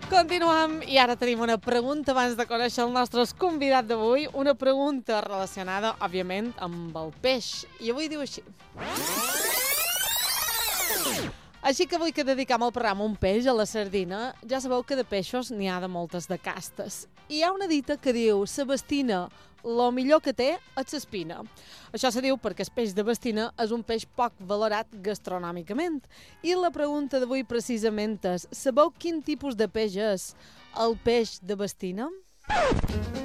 Continuem i ara tenim una pregunta abans de conèixer el nostre convidat d'avui. Una pregunta relacionada, òbviament, amb el peix. I avui diu així. Així que avui que dedicam el programa un peix a la sardina, ja sabeu que de peixos n'hi ha de moltes de castes. I hi ha una dita que diu, la bastina, lo millor que té és l'espina. Això se diu perquè el peix de bastina és un peix poc valorat gastronòmicament. I la pregunta d'avui precisament és, sabeu quin tipus de peix és el peix de bastina?